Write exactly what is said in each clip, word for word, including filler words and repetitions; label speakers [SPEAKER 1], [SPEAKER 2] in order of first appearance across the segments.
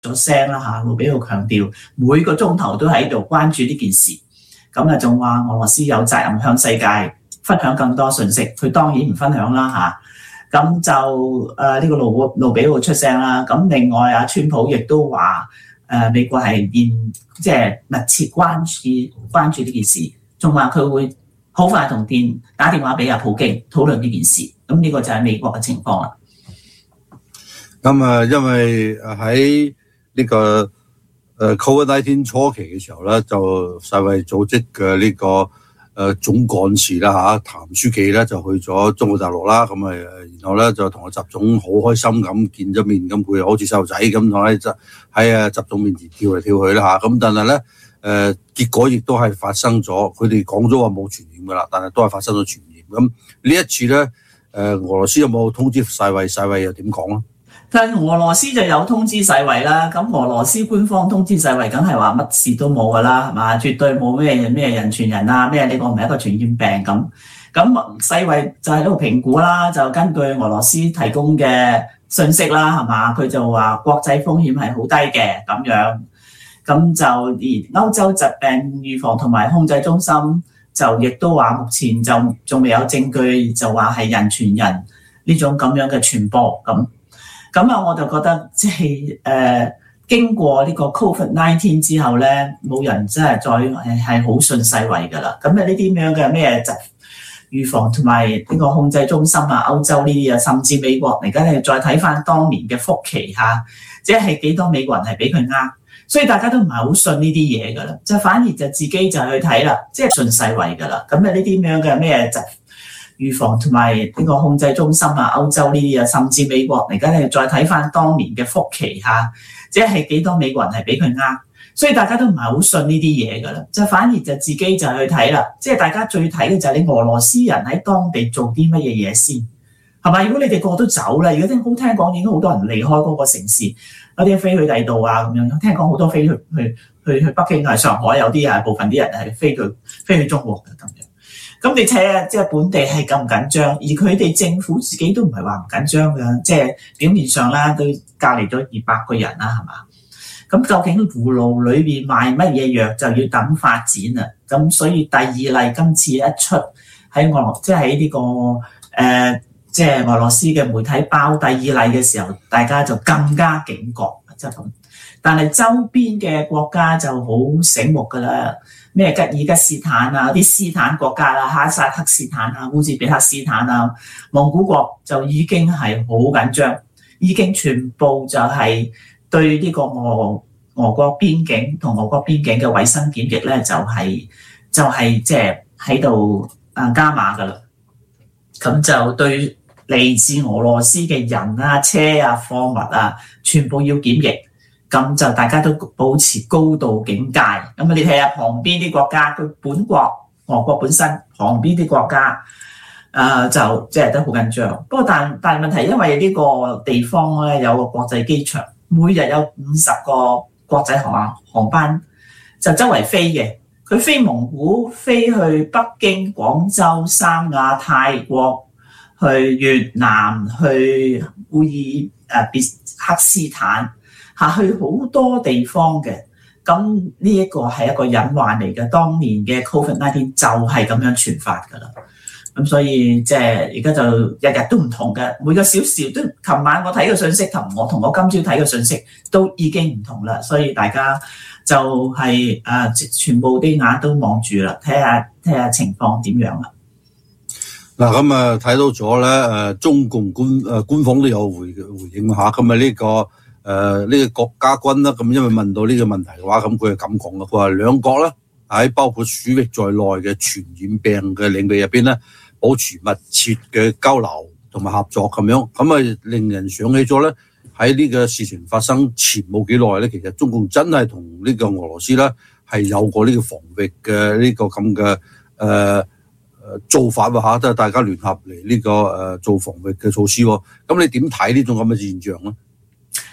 [SPEAKER 1] 咗聲啦嚇，盧比奧強調每個鐘頭都喺度關注呢件事，咁啊仲話俄羅斯有責任向世界分享更多信息，佢當然唔分享啦嚇，咁就誒呢、呃這個盧盧比奧出聲啦，咁另外啊川普亦都話誒、呃、美國係現即係密切關注關注呢件事，仲話佢會好快同電打電話俾阿普京討論呢件事，咁呢個就係美國嘅情況啦。
[SPEAKER 2] 咁啊，因為喺呢個誒 COVID 十九 初期嘅時候咧，就世衛組織嘅呢個誒總幹事啦嚇，譚書記咧就去咗中國大陸啦，咁啊，然後咧就同阿習總好開心咁見咗面，咁佢好似細路仔咁喺習喺啊習總面前跳嚟跳去啦嚇，咁但係咧誒結果亦都係發生咗，佢哋講咗話冇傳染噶啦，但係都係發生咗傳染。咁呢一次咧誒俄羅斯有冇通知世衛？世衛又點講咧？
[SPEAKER 1] 但俄羅斯就有通知世衛啦，咁俄羅斯官方通知世衛，梗係話乜事都冇噶啦，係嘛？絕對冇咩咩人傳人啊，咩呢個唔係一個傳染病咁。咁世衛就喺度評估啦，就根據俄羅斯提供嘅信息啦，係嘛？佢就話國際風險係好低嘅咁樣，咁就而歐洲疾病預防同埋控制中心就亦都話目前就仲未有證據就話係人傳人呢種咁樣嘅傳播咁。咁啊，我就覺得即係誒經過呢個 COVID 十九 之後咧，冇人真係再係係好信世衛㗎啦。咁啊，呢啲咁樣嘅咩疾預防同埋呢個控制中心啊，歐洲呢啲啊，甚至美國，而家你再睇翻當年嘅福奇嚇，即係幾多美國人係俾佢呃，所以大家都唔係好信呢啲嘢㗎啦，就反而就自己就去睇啦，即係信世衛㗎啦。咁啊，呢啲咁樣嘅咩疾預防同埋呢個控制中心啊，歐洲呢啲啊，甚至美國，而家你再睇翻當年嘅福奇嚇，即係幾多美國人係俾佢呃，所以大家都唔係好信呢啲嘢㗎啦，就反而就自己就去睇啦，即係大家最睇嘅就係你俄羅斯人喺當地做啲乜嘢嘢先，係咪？如果你哋個個都走啦，如果聽好聽講已經好多人離開嗰個城市，有啲飛去第二度啊咁樣，聽講好多飛去去去去北京啊、上海，有啲啊部分啲人係飛去飛去中國嘅咁樣。咁你睇下，即係本地係咁緊張，而佢哋政府自己都唔係話唔緊張嘅，即係表面上啦，都隔離咗二百個人啦，係嘛？咁究竟葫蘆裏邊賣乜嘢藥就要等發展啦。咁所以第二例今次一出喺俄羅，即係喺呢個誒、呃，即係俄羅斯嘅媒體包第二例嘅時候，大家就更加警覺，即係咁。但係周邊嘅國家就好醒目㗎啦。咩吉爾吉斯坦啊，啲斯坦國家啦，哈薩克斯坦啊、烏茲別克斯坦啊、蒙古國就已經係好緊張，已經全部就係對呢個俄俄國邊境同俄國邊境嘅衛生檢疫咧，就係就係即係喺度啊加碼噶啦。咁就對嚟自俄羅斯嘅人啊、車啊、貨物啊，全部要檢疫。咁就大家都保持高度警戒。咁啊，你睇下旁邊啲國家，佢本國俄國本身旁邊啲國家，誒、呃、就即係都好緊張。不過但但係問題，因為呢個地方咧有個國際機場，每日有五十個國際航航班就周圍飛嘅。佢飛蒙古、飛去北京、廣州、三亞、泰國、去越南、去烏爾誒別克斯坦。下去好多地方嘅，咁呢一個係一個隱患嚟嘅。當年嘅 COVID 十九 就係咁樣傳發㗎啦。咁所以即係而家就日日都唔同嘅，每個小時都。琴晚我睇嘅信息同我同我今朝睇嘅信息都已經唔同啦。所以大家就係、是、誒、呃、全部啲眼都望住啦，睇下睇下情況點樣啦。
[SPEAKER 2] 嗱咁啊，睇到咗咧誒，中共官誒、呃、官方都有回回應下，咁啊呢個。誒、呃、呢、這個國家軍啦，咁因為問到呢個問題嘅話，咁佢係咁講嘅。佢話兩國咧喺包括水域在內嘅傳染病嘅領域入邊咧，保持密切嘅交流同埋合作咁樣，咁啊令人想起咗咧喺呢個事情發生前冇幾耐咧，其實中共真係同呢個俄羅斯咧係有過呢個防疫嘅呢個咁嘅誒誒做法喎嚇，都係大家聯合嚟呢、這個誒、呃、做防疫嘅措施喎。咁你點睇呢種咁嘅現象咧？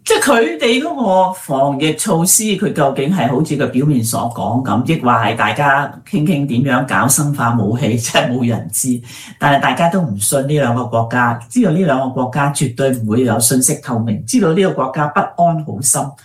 [SPEAKER 1] 即係佢哋嗰個防疫措施，佢究竟係好似個表面所講咁，抑或係大家傾傾點樣搞生化武器，真係冇人知。但係大家都唔信呢兩個國家，知道呢兩個國家絕對唔會有信息透明，知道呢個國家不安好深，